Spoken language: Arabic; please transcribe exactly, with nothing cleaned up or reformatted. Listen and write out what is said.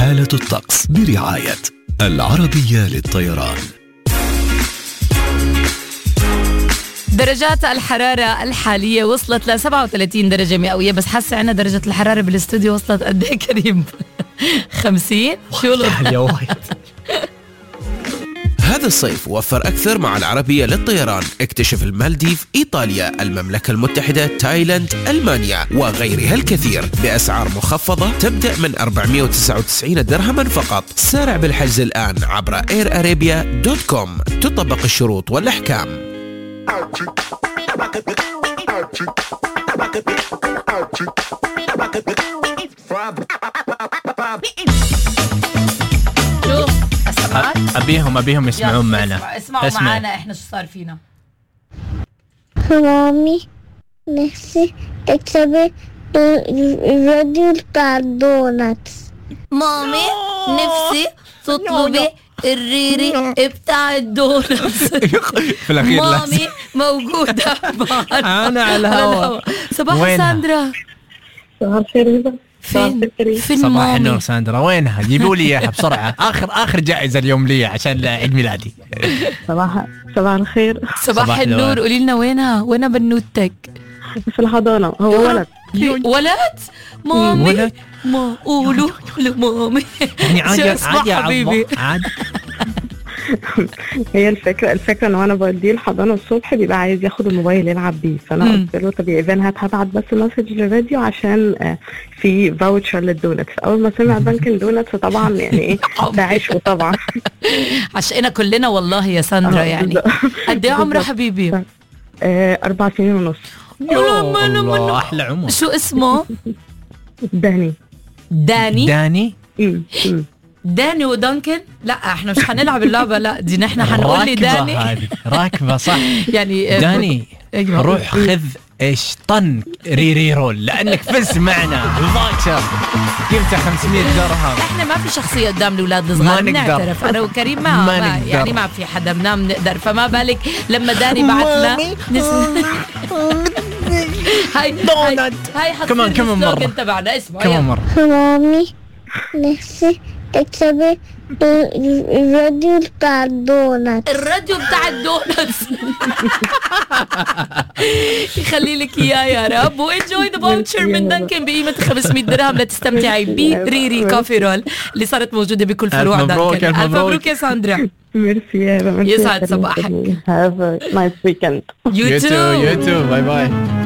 حالة الطقس برعاية العربية للطيران. درجات الحرارة الحالية وصلت ل سبعة وثلاثين درجة مئوية، بس حاسة عنا درجة الحرارة بالاستوديو وصلت قد ايه كريم؟ خمسين؟ شو الوضع؟ هذا الصيف وفر أكثر مع العربية للطيران. اكتشف المالديف، إيطاليا، المملكة المتحدة، تايلاند، ألمانيا وغيرها الكثير بأسعار مخفضة تبدأ من أربعمائة وتسعة وتسعين درهما فقط. سارع بالحجز الآن عبر اير ارابيا دوت كوم. تطبق الشروط والأحكام. أبيهم أبيهم يسمعون معنا. اسمعوا اسمع. معنا إحنا شو صار فينا. مامي نفسي تكسبي الراديو بتاع الدوناتس. مامي نفسي تطلبي الريري بتاع الدوناتس. في الأخير مامي موجودة معنا. أنا على الهواء. صباح ساندرا. صباح الخير. فين فين صباح النور ساندرا، وينها؟ جيبوا لي اياها بسرعه. اخر اخر جائزه اليوم لي عشان عيد ميلادي. صباح صباح الخير. صباح, صباح النور. قولي لنا وينها؟ وينها بنوتك؟ في الحضانه. هو ولد. ولد؟ مامي ولد. ما قولوا لمامي يعني عادي عادي حبيبي عادي. هي الفكره الفكره ان انا بوديه الحضانه الصبح بيبقى عايز ياخد الموبايل يلعب بيه، فانا قلت له طب يا ايفان هات هبعت بس مسج للراديو عشان في فاوتشر للدونتس. اول ما سمع دانكن دونتس طبعا يعني ايه ده عشقه طبعا. عشقنا كلنا والله يا ساندرا. يعني قد ايه عمره حبيبي؟ آه اربع سنين ونص. الله احلى عمر. شو اسمه؟ داني. داني داني داني ودانكن. لا احنا مش هنلعب اللعبه، لا دي نحن هنقول لي داني. هذه راكبه صح. يعني داني روح خذ ايش طن ريري رول لانك فزت معنا الفاوتشر قيمته خمسمية درهم. احنا ما في شخصيه قدام الاولاد الصغار، نعترف انا وكريم ما, ما, ما يعني ما في حدا بنام نقدر، فما بالك لما داني بعثنا هاي هاي هاي كمان كمان مره تبعنا. اسمع كمان مره. مامي نفسي تكسبي الراديو بتاع الدونات. الراديو بتاع الدوناتس. يخلي لك اياه يا رب. وانجوي ذا فاوتشر من دانكن بقيمه خمسمية درهم لتستمتعي بريري كوفي رول اللي صارت موجوده بكل فروع دانكن. الف مبروك يا ساندرا. ميرسي يا رب. يسعد صباحك. Have a nice weekend. You too. You too. Bye bye.